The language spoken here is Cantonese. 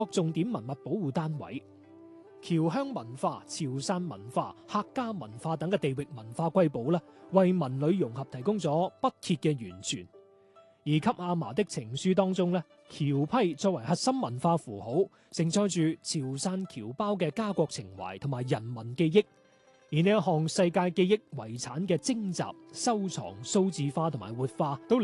重點文物保護單位。僑鄉文化、潮汕文化、客家文化等嘅地域文化瑰寶啦，為文旅融合提供咗不竭嘅源泉。而給阿嫲的情書當中咧，僑批作為核心文化符號，承載住潮汕僑胞嘅家國情懷同埋人民記憶。而呢一項世界記憶遺產嘅徵集、收藏、數字化同埋活化，都